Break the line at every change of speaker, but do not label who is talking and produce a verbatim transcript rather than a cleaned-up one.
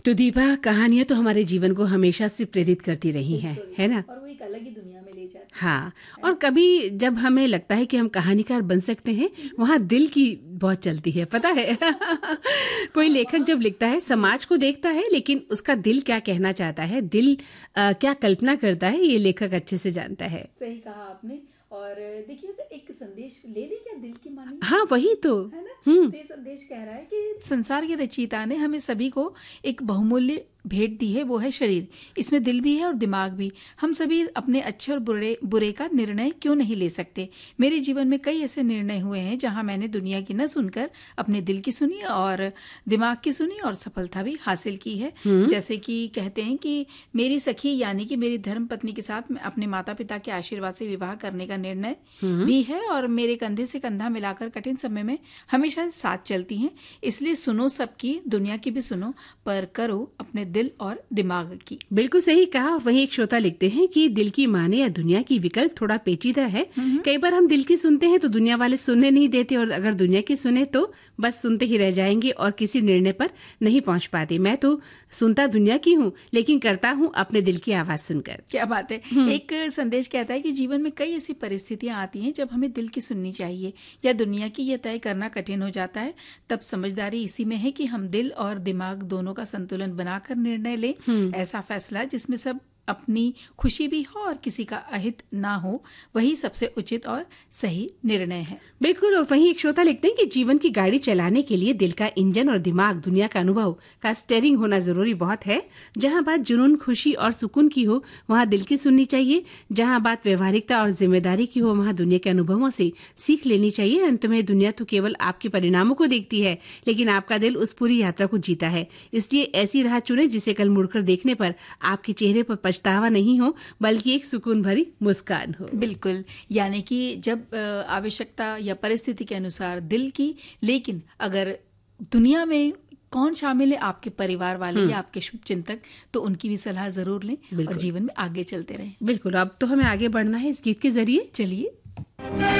तो दीपा, कहानियां तो हमारे जीवन को हमेशा से प्रेरित करती रही हैं, है ना?
और वो एक अलग ही दुनिया में ले जाती है।
हाँ, और कभी जब हमें लगता है कि हम कहानीकार बन सकते हैं, वहाँ दिल की बहुत चलती है, पता है? कोई लेखक जब लिखता है, समाज को देखता है, लेकिन उसका दिल क्या कहना चाहता है, दिल आ, क्या कल्पना करता है, ये लेखक अच्छे से जानता है।
सही कहा आपने। और देखिए, तो एक संदेश ले लें क्या दिल की मानी?
हाँ, वही तो
है ना।
हम्म
तो ये संदेश कह रहा है कि संसार के रचयिता ने हमें सभी को एक बहुमूल्य भेंट दी है, वो है शरीर। इसमें दिल भी है और दिमाग भी। हम सभी अपने अच्छे और बुरे बुरे का निर्णय क्यों नहीं ले सकते? मेरे जीवन में कई ऐसे निर्णय हुए हैं जहां मैंने दुनिया की न सुनकर अपने दिल की सुनी और दिमाग की सुनी और सफलता भी हासिल की है। जैसे कि कहते हैं कि मेरी सखी यानी कि मेरी धर्म पत्नी के साथ मैं अपने माता पिता के आशीर्वाद से विवाह करने का निर्णय भी है, और मेरे कंधे से कंधा मिलाकर कठिन समय में हमेशा साथ चलती हैं। इसलिए सुनो सबकी, दुनिया की भी सुनो, पर करो अपने दिल और दिमाग की।
बिल्कुल सही कहा। वहीं एक श्रोता लिखते हैं कि दिल की माने या दुनिया की, विकल्प थोड़ा पेचीदा है। कई बार हम दिल की सुनते हैं तो दुनिया वाले सुनने नहीं देते, और अगर दुनिया की सुने तो बस सुनते ही रह जाएंगे और किसी निर्णय पर नहीं पहुंच पाते। मैं तो सुनता दुनिया की हूँ, लेकिन करता हूँ अपने दिल की आवाज सुनकर।
क्या बात है। एक संदेश कहता है कि जीवन में कई ऐसी परिस्थितियां आती हैं जब हमें दिल की सुननी चाहिए या दुनिया की, यह तय करना कठिन हो जाता है। तब समझदारी इसी में है कि हम दिल और दिमाग दोनों का संतुलन बनाकर निर्णय लें। ऐसा फैसला जिसमें सब अपनी खुशी भी हो और किसी का अहित ना हो, वही सबसे उचित और सही निर्णय है।
बिल्कुल। और वहीं एक श्रोता लिखते हैं कि जीवन की गाड़ी चलाने के लिए दिल का इंजन और दिमाग दुनिया का अनुभव का स्टीयरिंग होना जरूरी बहुत है। जहां बात जुनून, खुशी और सुकून की हो, वहां दिल की सुननी चाहिए। जहां बात व्यवहारिकता और जिम्मेदारी की हो, वहां दुनिया के अनुभवों से सीख लेनी चाहिए। अंत में दुनिया तो केवल आपके परिणामों को देखती है, लेकिन आपका दिल उस पूरी यात्रा को जीता है। इसलिए ऐसी राह चुने जिसे कल मुड़कर देखने पर आपके चेहरे पर पछतावा नहीं हो, बल्कि एक सुकून भरी मुस्कान हो।
बिल्कुल। यानी कि जब आवश्यकता या परिस्थिति के अनुसार दिल की, लेकिन अगर दुनिया में कौन शामिल है, आपके परिवार वाले या आपके शुभ चिंतक, तो उनकी भी सलाह जरूर लें और जीवन में आगे चलते रहें।
बिल्कुल। अब तो हमें आगे बढ़ना है इस गीत के जरिए।
चलिए।